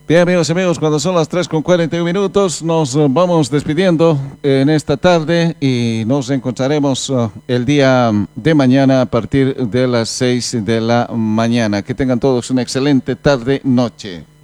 Bien, amigos y amigos, cuando son las 3:41 nos vamos despidiendo en esta tarde y nos encontraremos el día de mañana a partir de las 6 de la mañana. Que tengan todos una excelente tarde, noche.